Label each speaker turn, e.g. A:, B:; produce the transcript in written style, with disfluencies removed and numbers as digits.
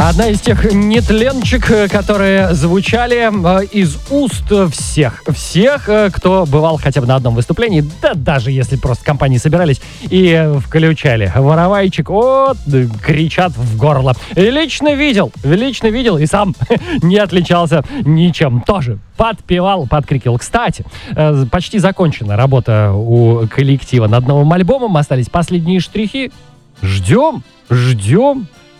A: Одна из тех нетленчик, которые звучали из уст всех, кто бывал хотя бы на одном выступлении, да даже если просто компании собирались и включали воровайчик, кричат в горло. Лично видел и сам не отличался ничем. Тоже подпевал, подкрикивал. Кстати, почти закончена работа у коллектива над новым альбомом. Остались последние штрихи. Ждем.